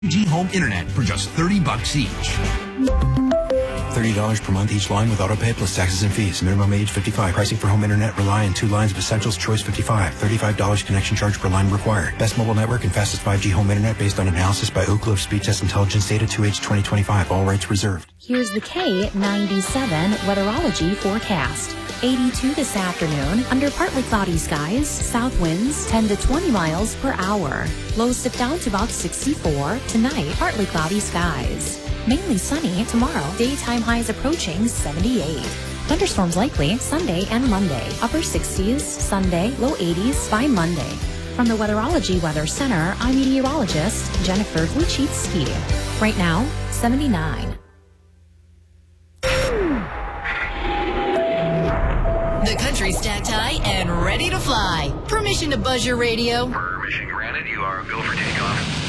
G Home Internet for just $30 each. $30 per month each line with autopay plus taxes and fees. Minimum age 55. Pricing for home internet rely on 2 lines of essentials. Choice 55. $35 connection charge per line required. Best mobile network and fastest 5G home internet based on analysis by Ookla of Speed Test Intelligence data 2H 2025. All rights reserved. Here's the K97 weatherology forecast. 82 this afternoon, under partly cloudy skies, south winds 10 to 20 miles per hour. Lows dip down to about 64. Tonight, partly cloudy skies. Mainly sunny tomorrow, daytime highs approaching 78. Thunderstorms likely Sunday and Monday. Upper 60s Sunday, low 80s by Monday. From the Weatherology Weather Center, I'm meteorologist Jennifer Wojcicki. Right now, 79. The country's stacked high and ready to fly. Permission to buzz your radio. Permission granted. You are go for takeoff.